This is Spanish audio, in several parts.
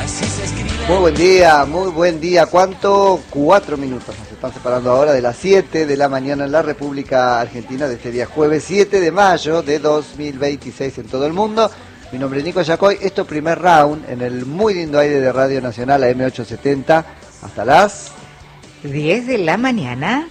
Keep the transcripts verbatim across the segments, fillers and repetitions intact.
Muy buen día, muy buen día. ¿Cuánto? Cuatro minutos nos están separando ahora de las siete de la mañana en la República Argentina de este día jueves siete de mayo de dos mil veintiséis en todo el mundo. Mi nombre es Nico Yacoy. Esto primer round en el muy lindo aire de Radio Nacional a eme ochocientos setenta hasta las diez de la mañana.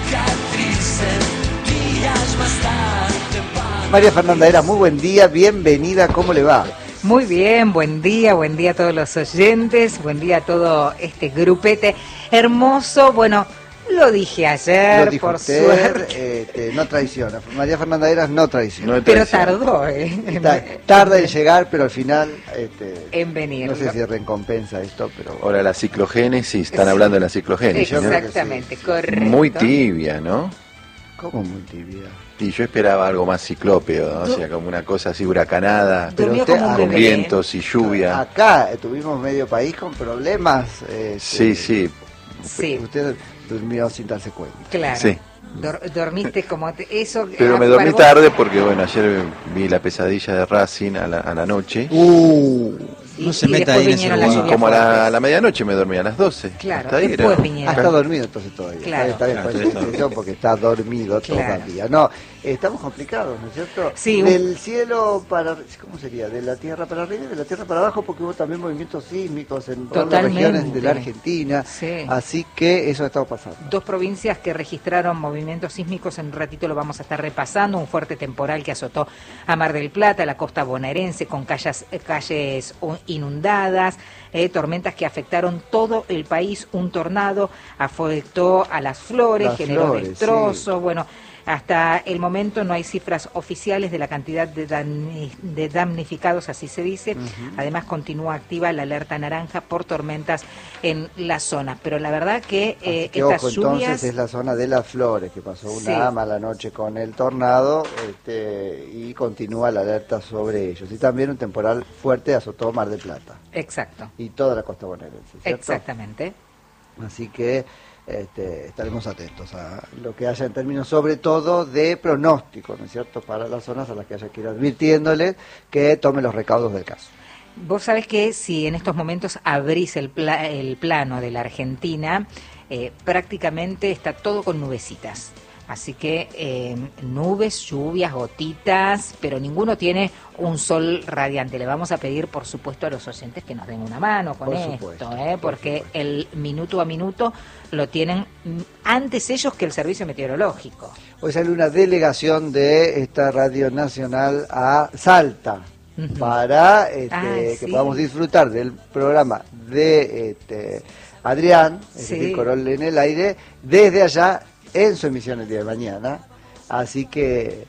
María Fernanda Era, muy buen día, bienvenida, ¿cómo le va? Muy bien, buen día, buen día a todos los oyentes, buen día a todo este grupete hermoso. Bueno, lo dije ayer, lo dijo por usted, suerte. Este, no traiciona, María Fernanda Eras no traiciona. No pero tardó, ¿eh? Está, tarda en llegar, pero al final... Este, en venir. No sé si recompensa esto, pero... Ahora la ciclogénesis, están sí. hablando de la ciclogénesis. Exactamente, sí. correcto. Muy tibia, ¿no? ¿Cómo muy tibia? Y yo esperaba algo más ciclópeo, ¿no? O sea, como una cosa así huracanada, pero usted, con con vientos y lluvia. Acá tuvimos medio país con problemas. Este, sí, sí. Sí. Usted durmió sin darse cuenta. Claro. Sí. Dor dormiste como te, eso. Pero me dormí tarde porque, bueno, ayer vi la pesadilla de Racing a la, a la noche. Uh, no se meta ahí en ese lugar. Como a la, a la medianoche me dormí, a las doce. Claro, hasta ahí después era... vinieron. Ah, está dormido entonces todavía. Claro. Está bien, está bien, claro, está porque está dormido claro. todavía. No, estamos complicados, ¿no es cierto? Sí. Del cielo para... ¿Cómo sería? De la tierra para arriba y de la tierra para abajo, porque hubo también movimientos sísmicos en todas las regiones de la Argentina. Sí. Así que eso está pasando. Dos provincias que registraron movimientos sísmicos, en un ratito lo vamos a estar repasando. Un fuerte temporal que azotó a Mar del Plata, la costa bonaerense, con calles, calles inundadas, eh, tormentas que afectaron todo el país. Un tornado afectó a Las Flores, Las generó Flores, destrozos, sí. bueno... Hasta el momento no hay cifras oficiales de la cantidad de, damni de damnificados, así se dice. Uh-huh. Además, continúa activa la alerta naranja por tormentas en la zona. Pero la verdad que, eh, que estas ojo, lluvias... entonces es la zona de Las Flores, que pasó una sí. mala noche con el tornado este, y continúa la alerta sobre ellos. Y también un temporal fuerte azotó Mar del Plata. Exacto. Y toda la costa bonaerense, ¿cierto? Exactamente. Así que... Este, estaremos atentos a lo que haya en términos sobre todo de pronóstico, ¿no es cierto?, para las zonas a las que haya que ir advirtiéndoles que tomen los recaudos del caso. Vos sabés que si en estos momentos abrís el, pla el plano de la Argentina, eh, prácticamente está todo con nubecitas. Así que eh, nubes, lluvias, gotitas, pero ninguno tiene un sol radiante. Le vamos a pedir, por supuesto, a los oyentes que nos den una mano con por esto, supuesto, ¿eh? Porque por el minuto a minuto lo tienen antes ellos que el servicio meteorológico. Hoy sale una delegación de esta Radio Nacional a Salta, uh-huh. para este, ah, que sí. podamos disfrutar del programa de este, Adrián, es sí. decir, Corol en el aire, desde allá, en su emisión el día de mañana, así que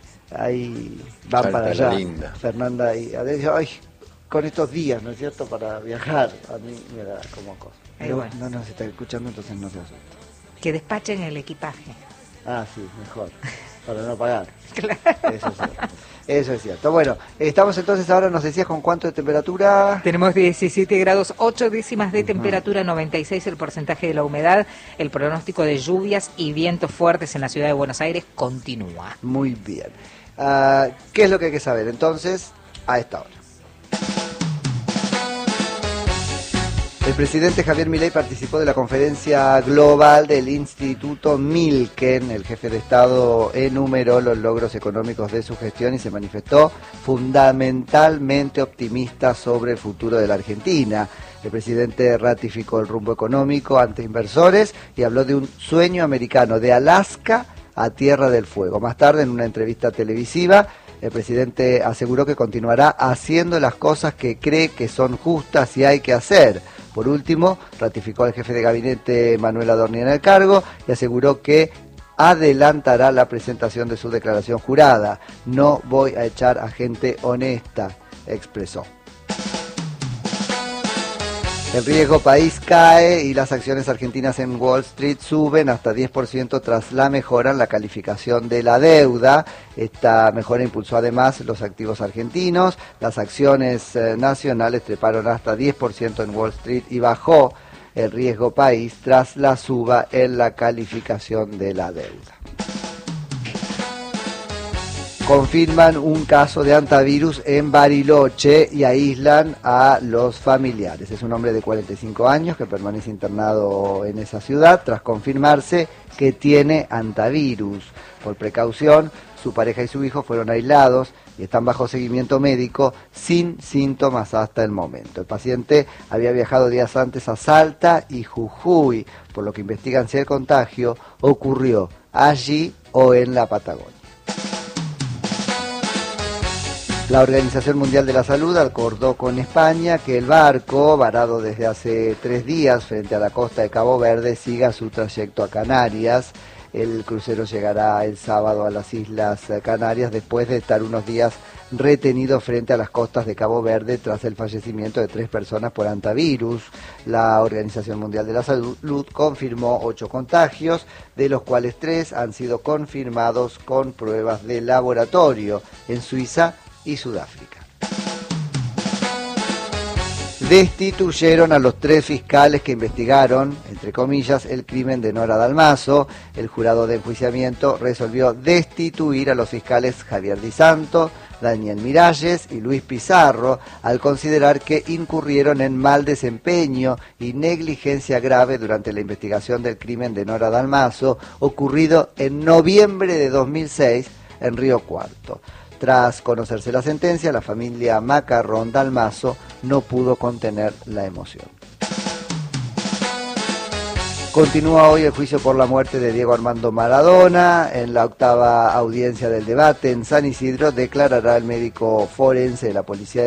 ahí van Salta para allá, linda. Fernanda y Adrián, ay, con estos días, ¿no es cierto?, para viajar, a mí me da como cosa. Pero bueno. No nos está escuchando, entonces no se asusta. Que despachen el equipaje. Ah, sí, mejor, para no pagar. Claro. Eso es cierto. Eso es cierto. Bueno, estamos entonces ahora, nos decías, ¿con cuánto de temperatura? Tenemos diecisiete grados, ocho décimas de temperatura, noventa y seis el porcentaje de la humedad. El pronóstico de lluvias y vientos fuertes en la ciudad de Buenos Aires continúa. Muy bien. Uh, ¿Qué es lo que hay que saber entonces a esta hora? El presidente Javier Milei participó de la conferencia global del Instituto Milken. El jefe de Estado enumeró los logros económicos de su gestión y se manifestó fundamentalmente optimista sobre el futuro de la Argentina. El presidente ratificó el rumbo económico ante inversores y habló de un sueño americano de Alaska a Tierra del Fuego. Más tarde, en una entrevista televisiva, el presidente aseguró que continuará haciendo las cosas que cree que son justas y hay que hacer. Por último, ratificó al jefe de gabinete Manuel Adorni en el cargo y aseguró que adelantará la presentación de su declaración jurada. No voy a echar a gente honesta, expresó. El riesgo país cae y las acciones argentinas en Wall Street suben hasta diez por ciento tras la mejora en la calificación de la deuda. Esta mejora impulsó además los activos argentinos. Las acciones eh, nacionales treparon hasta diez por ciento en Wall Street y bajó el riesgo país tras la suba en la calificación de la deuda. confirman un caso de hantavirus en Bariloche y aíslan a los familiares. Es un hombre de cuarenta y cinco años que permanece internado en esa ciudad tras confirmarse que tiene hantavirus. Por precaución, su pareja y su hijo fueron aislados y están bajo seguimiento médico sin síntomas hasta el momento. El paciente había viajado días antes a Salta y Jujuy, por lo que investigan si el contagio ocurrió allí o en la Patagonia. La Organización Mundial de la Salud acordó con España que el barco, varado desde hace tres días frente a la costa de Cabo Verde, siga su trayecto a Canarias. El crucero llegará el sábado a las Islas Canarias después de estar unos días retenido frente a las costas de Cabo Verde tras el fallecimiento de tres personas por hantavirus. La Organización Mundial de la Salud confirmó ocho contagios, de los cuales tres han sido confirmados con pruebas de laboratorio en Suiza y Sudáfrica. Destituyeron a los tres fiscales que investigaron, entre comillas, el crimen de Nora Dalmaso. El jurado de enjuiciamiento resolvió destituir a los fiscales Javier Di Santo, Daniel Miralles y Luis Pizarro, al considerar que incurrieron en mal desempeño y negligencia grave durante la investigación del crimen de Nora Dalmaso, ocurrido en noviembre de dos mil seis en Río Cuarto. Tras conocerse la sentencia, la familia Macarrón Dalmaso no pudo contener la emoción. Continúa hoy el juicio por la muerte de Diego Armando Maradona. En la octava audiencia del debate en San Isidro declarará el médico forense de la Policía